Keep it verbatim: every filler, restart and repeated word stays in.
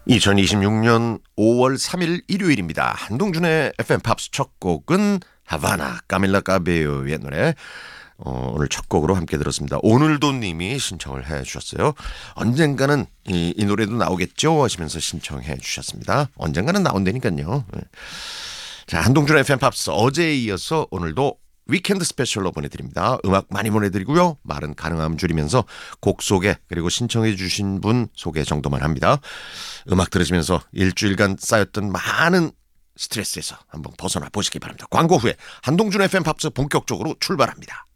이천이십육 년 오월 삼일 일요일입니다. 한동준의 에프엠 팝스 첫 곡은 하바나 까밀라 까베요의 노래. 어, 오늘 첫 곡으로 함께 들었습니다. 오늘도 님이 신청을 해 주셨어요. 언젠가는 이, 이 노래도 나오겠죠 하시면서 신청해 주셨습니다. 언젠가는 나온다니까요. 네. 자, 한동준의 에프엠 팝스 어제에 이어서 오늘도 위켄드 스페셜로 보내드립니다. 음악 많이 보내드리고요. 말은 가능하면 줄이면서 곡 소개 그리고 신청해 주신 분 소개 정도만 합니다. 음악 들으시면서 일주일간 쌓였던 많은 스트레스에서 한번 벗어나 보시기 바랍니다. 광고 후에 한동준 에프엠 팝스 본격적으로 출발합니다.